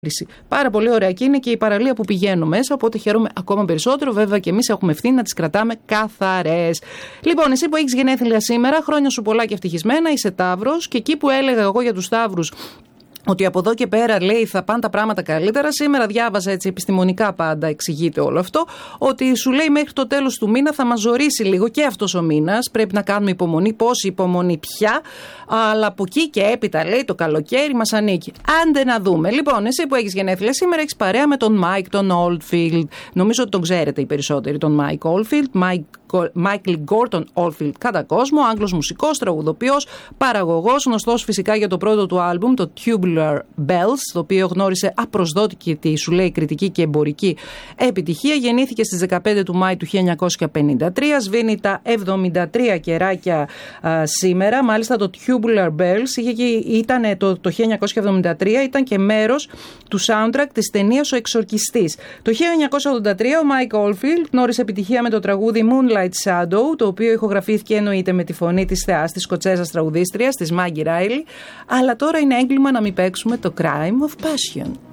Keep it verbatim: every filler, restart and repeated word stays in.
Πάρα πολύ ωραία και είναι και η παραλία που πηγαίνω μέσα, οπότε χαίρομαι ακόμα περισσότερο. Βέβαια και εμείς έχουμε ευθύνη να τις κρατάμε καθαρές. Λοιπόν, εσύ που έχεις γενέθλια σήμερα, χρόνια σου πολλά και ευτυχισμένα, είσαι Ταύρος, και εκεί που έλεγα εγώ για τους Ταύρους ότι από εδώ και πέρα, λέει, θα πάνε τα πράγματα καλύτερα. Σήμερα διάβαζα, έτσι επιστημονικά πάντα εξηγείται όλο αυτό, ότι σου λέει μέχρι το τέλος του μήνα θα μας ζορίσει λίγο και αυτός ο μήνας. Πρέπει να κάνουμε υπομονή. Πόση υπομονή πια. Αλλά από εκεί και έπειτα, λέει, το καλοκαίρι μας ανήκει. Άντε να δούμε. Λοιπόν, εσύ που έχεις γενέθλια σήμερα, έχεις παρέα με τον Mike τον Oldfield. Νομίζω ότι τον ξέρετε οι περισσότεροι, τον Mike Oldfield. Mike Michael Gordon Oldfield κατά κόσμο, Άγγλος μουσικός, τραγουδοποιός, παραγωγός, γνωστός φυσικά για το πρώτο του άλμπουμ, το Tubular Bells, το οποίο γνώρισε απροσδόκητη, σου λέει, κριτική και εμπορική επιτυχία. Γεννήθηκε στις δεκαπέντε του Μάη του χίλια εννιακόσια πενήντα τρία, σβήνει τα εβδομήντα τρία κεράκια α, σήμερα. Μάλιστα το Tubular Bells είχε, ήταν, το, το χίλια εννιακόσια εβδομήντα τρία ήταν και μέρος του soundtrack της ταινίας Ο Εξορκιστής. Το χίλια εννιακόσια ογδόντα τρία ο Mike Oldfield γνώρισε επιτυχία με το τραγούδι Moonlight Shadow, το οποίο ηχογραφήθηκε εννοείται με τη φωνή της θεάς, της Σκοτσέζας τραγουδίστριας, της Maggie Riley, αλλά τώρα είναι έγκλημα να μην παίξουμε το Crime of Passion.